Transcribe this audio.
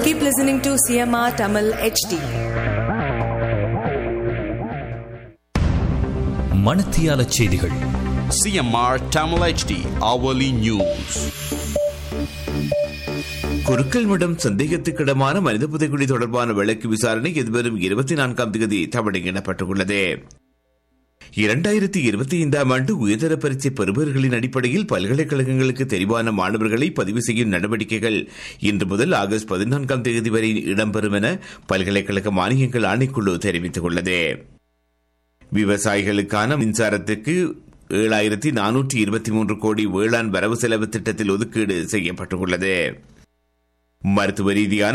Keep listening to CMR Tamil HD. மணத்தியால செய்திகள். CMR Tamil HD hourly news. Kurukkalmadam சந்தேகத்துக்கிடமான மனித புதைக்குழி தொடர்பான வழக்கு விசாரணை எதிர்வரும் 24ஆம் தேதி தவணையிடப்பட்டுள்ளது. 2025ஆம் ஆண்டு உயர்தர பரீட்சை பெறுபவர்களின் அடிப்படையில் பல்கலைக்கழகங்களுக்கு தெரிவான மாணவர்களை பதிவு செய்யும் நடவடிக்கைகள் இன்று முதல் ஆகஸ்ட் 14ஆம் தேதி வரை இடம்பெறும் என பல்கலைக்கழக மானியங்கள் ஆணைக்குழு தெரிவித்துள்ளது. விவசாயிகளுக்கான மின்சாரத்துக்கு 7423 கோடி வேளாண் வரவு செலவு திட்டத்தில் ஒதுக்கீடு செய்யப்பட்டுள்ளது. மருத்துவ ரீதியான